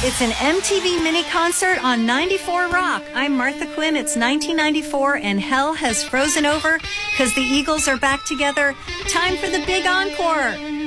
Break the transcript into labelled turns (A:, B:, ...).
A: It's an MTV mini concert on 94 Rock. I'm Martha Quinn. It's 1994 and hell has frozen over because the Eagles are back together. Time for the big encore.